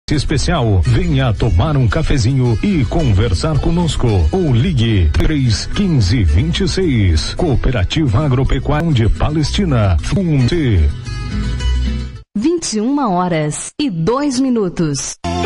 especial. Venha tomar um cafezinho e conversar conosco. Ou ligue 315-26. Cooperativa Agropecuária de Palestina. 21h02.